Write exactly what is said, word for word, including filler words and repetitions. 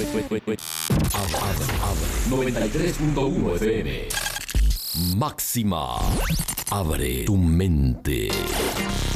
noventa y tres punto uno F M. Máxima. Abre tu mente.